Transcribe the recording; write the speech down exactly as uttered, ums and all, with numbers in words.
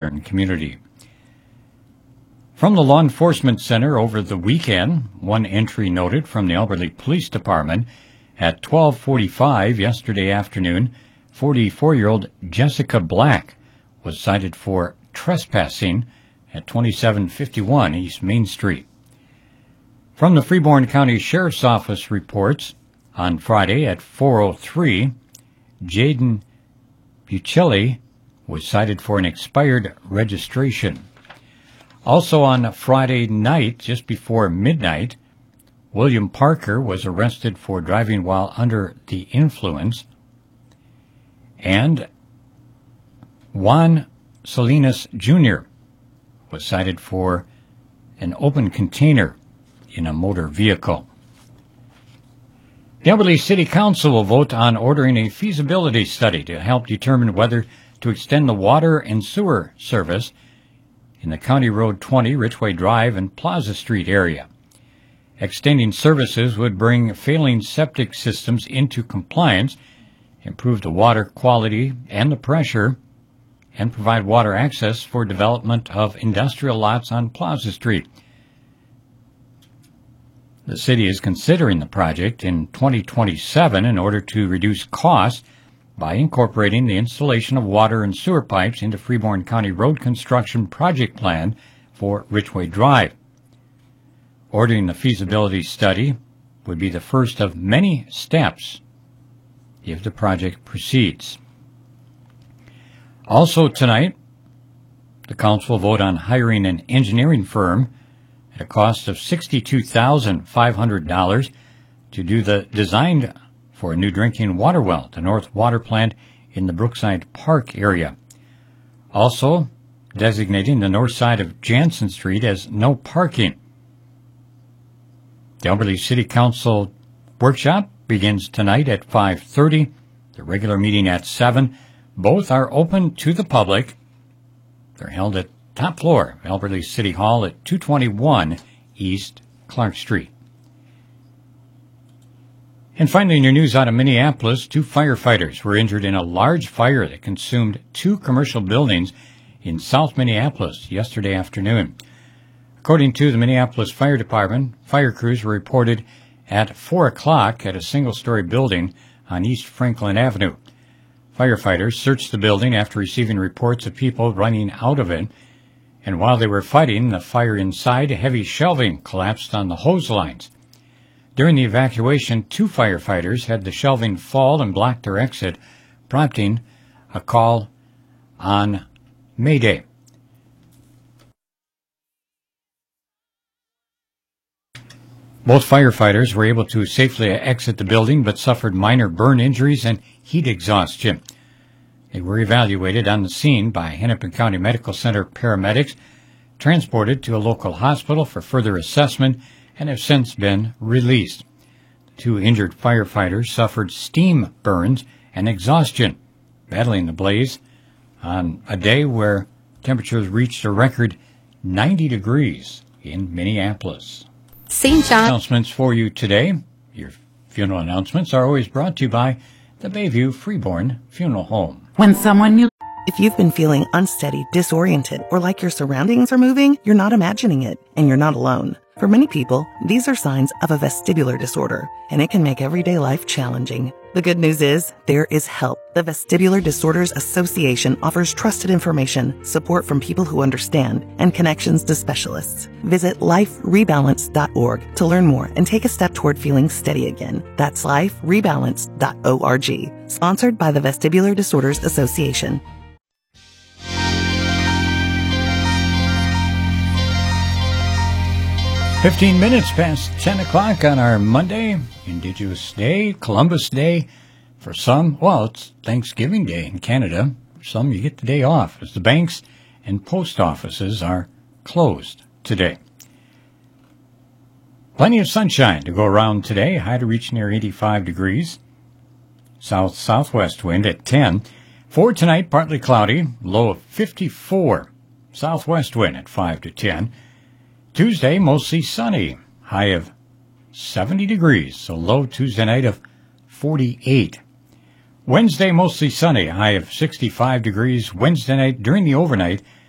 western community. From the Law Enforcement Center over the weekend, one entry noted from the Alberley Police Department at twelve forty-five yesterday afternoon, forty-four-year-old Jessica Black was cited for trespassing at twenty-seven fifty-one East Main Street. From the Freeborn County Sheriff's Office reports, on Friday at four oh three, Jaden Buccelli was cited for an expired registration. Also on Friday night, just before midnight, William Parker was arrested for driving while under the influence, and Juan Salinas Junior was cited for an open container in a motor vehicle. The Alberley City Council will vote on ordering a feasibility study to help determine whether to extend the water and sewer service in the County Road twenty, Ridgeway Drive, and Plaza Street area. Extending services would bring failing septic systems into compliance, improve the water quality and the pressure, and provide water access for development of industrial lots on Plaza Street. The city is considering the project in twenty twenty-seven in order to reduce costs by incorporating the installation of water and sewer pipes into Freeborn County Road Construction Project Plan for Ridgeway Drive. Ordering the feasibility study would be the first of many steps if the project proceeds. Also tonight, the council will vote on hiring an engineering firm at a cost of sixty-two thousand five hundred dollars to do the design for a new drinking water well at the North Water Plant in the Brookside Park area. Also designating the north side of Jansen Street as no parking. The Alberley City Council workshop begins tonight at five thirty, the regular meeting at seven. Both are open to the public. They're held at top floor of Alberley City Hall at two twenty-one East Clark Street. And finally, in your news out of Minneapolis, two firefighters were injured in a large fire that consumed two commercial buildings in South Minneapolis yesterday afternoon. According to the Minneapolis Fire Department, fire crews were reported at four o'clock at a single-story building on East Franklin Avenue. Firefighters searched the building after receiving reports of people running out of it, and while they were fighting the fire inside, heavy shelving collapsed on the hose lines. During the evacuation, two firefighters had the shelving fall and block their exit, prompting a call on Mayday. Both firefighters were able to safely exit the building but suffered minor burn injuries and heat exhaustion. They were evaluated on the scene by Hennepin County Medical Center paramedics, transported to a local hospital for further assessment, and have since been released. The two injured firefighters suffered steam burns and exhaustion, battling the blaze on a day where temperatures reached a record ninety degrees in Minneapolis. Saint John. Announcements for you today. Your funeral announcements are always brought to you by the Bayview Freeborn Funeral Home. When someone new. If you've been feeling unsteady, disoriented, or like your surroundings are moving, you're not imagining it, and you're not alone. For many people, these are signs of a vestibular disorder, and it can make everyday life challenging. The good news is, there is help. The Vestibular Disorders Association offers trusted information, support from people who understand, and connections to specialists. Visit life rebalance dot org to learn more and take a step toward feeling steady again. That's life rebalance dot org. Sponsored by the Vestibular Disorders Association. Fifteen minutes past ten o'clock on our Monday, Indigenous Day, Columbus Day. For some, well, it's Thanksgiving Day in Canada. For some, you get the day off, as the banks and post offices are closed today. Plenty of sunshine to go around today. High to reach near eighty-five degrees. South-southwest wind at ten. For tonight, partly cloudy, low of fifty-four. Southwest wind at five to ten. Tuesday, mostly sunny, high of seventy degrees, so low Tuesday night of forty-eight. Wednesday, mostly sunny, high of sixty-five degrees. Wednesday night during the overnight,